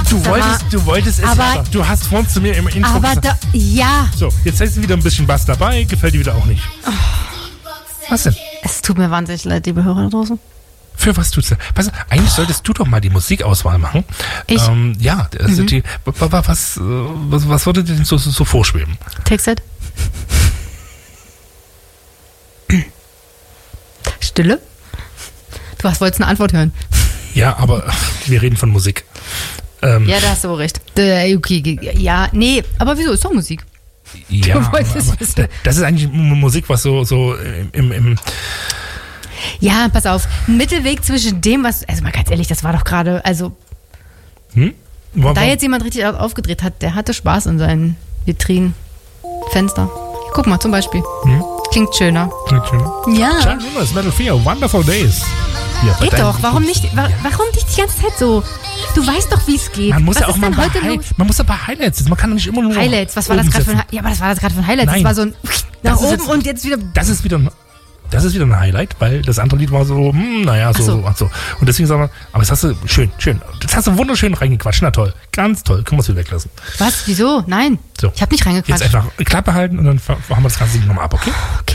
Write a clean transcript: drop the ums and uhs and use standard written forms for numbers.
Du wolltest es aber, du hast vorhin zu mir im Intro aber gesagt. Ja. So, jetzt hast du wieder ein bisschen Bass dabei, gefällt dir wieder auch nicht. Oh. Was denn? Es tut mir wahnsinnig leid, liebe Hörer da draußen. Für was tut's denn? Eigentlich solltest du doch mal die Musikauswahl machen. Ich? Ja, was würde dir denn so vorschweben? Textset? Stille? Du wolltest eine Antwort hören. Ja, aber wir reden von Musik. Ja, da hast du recht. Okay, ja, nee, aber wieso? Ist doch Musik. Ja, aber das ist eigentlich Musik, was so im Ja, pass auf. Ein Mittelweg zwischen dem, was... Also mal ganz ehrlich, das war doch gerade... Also, da jetzt jemand richtig aufgedreht hat, der hatte Spaß in seinen Vitrinenfenster. Guck mal, zum Beispiel. Klingt schöner. Ja. John Williams, Metal Fear, Wonderful Days. Ja, geht doch. Warum nicht die ganze Zeit so? Du weißt doch, wie es geht. Man muss ja auch mal man muss ein paar Highlights setzen. Man kann doch nicht immer nur Highlights. Was war das gerade für ein Ja, aber das war das gerade für ein Highlight. Nein. Das war so ein nach oben jetzt, und jetzt wieder... Das ist wieder ein Highlight, weil das andere Lied war so, so. Und deswegen sagen wir, aber das hast du schön. Das hast du wunderschön reingequatscht. Na toll. Ganz toll. Können wir es wieder weglassen. Was? Wieso? Nein. So. Ich habe nicht reingequatscht. Jetzt einfach Klappe halten und dann machen wir das ganze Ding nochmal ab, okay? Okay.